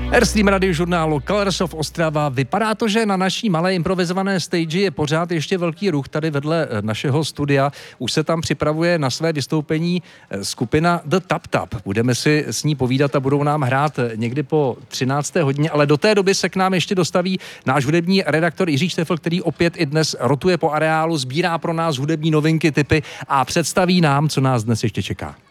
Airstream radiožurnálu Colors of Ostrava. Vypadá to, že na naší malé improvizované stage je pořád ještě velký ruch tady vedle našeho studia. Už se tam připravuje na své vystoupení skupina The Tap Tap. Budeme si s ní povídat a budou nám hrát někdy po 13. hodině, ale do té doby se k nám ještě dostaví náš hudební redaktor Jiří Štefl, který opět i dnes rotuje po areálu, sbírá pro nás hudební novinky, tipy a představí nám, co nás dnes ještě čeká.